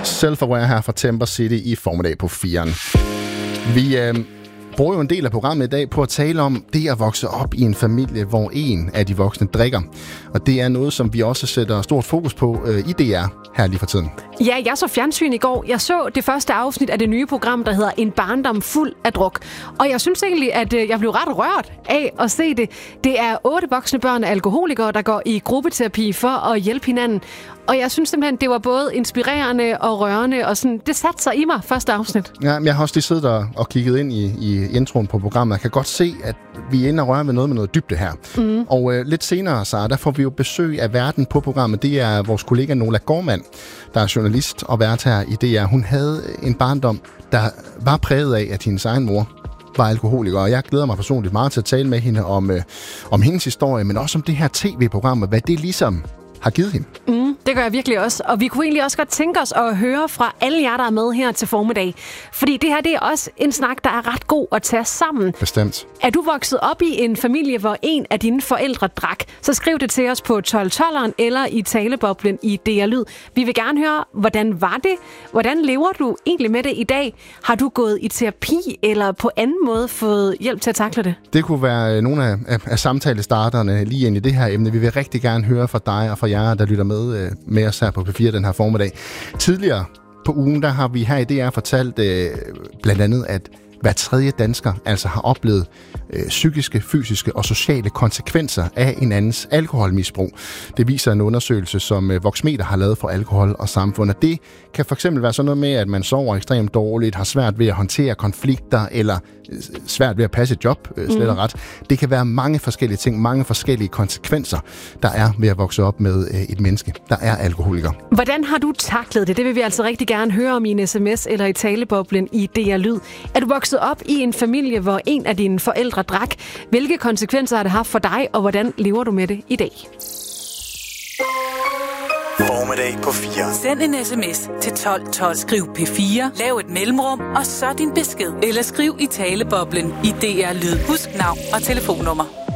Self-Aware her fra Timber City i formiddag på 4'eren. Vi bruger jo en del af programmet i dag på at tale om det at vokse op i en familie, hvor en af de voksne drikker. Og det er noget, som vi også sætter stort fokus på i DR her lige for tiden. Ja, jeg så fjernsyn i går. Jeg så det første afsnit af det nye program, der hedder En barndom fuld af druk. Og jeg synes egentlig, at jeg blev ret rørt af at se det. Det er 8 voksne børn af alkoholikere, der går i gruppeterapi for at hjælpe hinanden. Og jeg synes simpelthen, det var både inspirerende og rørende, og sådan, det satte sig i mig første afsnit. Ja, jeg har også lige siddet der og kigget ind i introen på programmet. Jeg kan godt se, at vi er inde og røre ved noget dybde her. Mm. Og lidt senere, Sara, der får vi jo besøg af værten på programmet. Det er vores kollega Nola Gormand, der er journalist og vært her i DR. Hun havde en barndom, der var præget af, at hendes egen mor var alkoholiker, og jeg glæder mig personligt meget til at tale med hende om hendes historie, men også om det her tv-program, og hvad det ligesom har givet hende. Det gør jeg virkelig også, og vi kunne egentlig også godt tænke os at høre fra alle jer, der er med her til formiddag. Fordi det her, det er også en snak, der er ret god at tage sammen. Bestemt. Er du vokset op i en familie, hvor en af dine forældre drak, så skriv det til os på 1212'eren eller i taleboblen i DR Lyd. Vi vil gerne høre, hvordan var det? Hvordan lever du egentlig med det i dag? Har du gået i terapi eller på anden måde fået hjælp til at takle det? Det kunne være nogle af samtalestarterne lige ind i det her emne. Vi vil rigtig gerne høre fra dig og fra jer, der lytter med os her på P4 den her formiddag. Tidligere på ugen, der har vi her i DR fortalt blandt andet, at hver tredje dansker altså har oplevet psykiske, fysiske og sociale konsekvenser af en andens alkoholmisbrug. Det viser en undersøgelse, som Voxmeter har lavet for alkohol og samfund. Og det kan fx være sådan noget med, at man sover ekstremt dårligt, har svært ved at håndtere konflikter eller svært ved at passe et job, slet og ret. Det kan være mange forskellige ting, mange forskellige konsekvenser, der er ved at vokse op med et menneske, der er alkoholiker. Hvordan har du taklet det? Det vil vi altså rigtig gerne høre om i en sms eller i taleboblen i DR Lyd. Er du vokset op i en familie, hvor en af dine forældre drak? Hvilke konsekvenser har det haft for dig, og hvordan lever du med det i dag? Formiddag på 4. Send en sms til 1212. Skriv P4, lav et mellemrum, og så din besked. Eller skriv i taleboblen i DR Lyd. Husk navn og telefonnummer.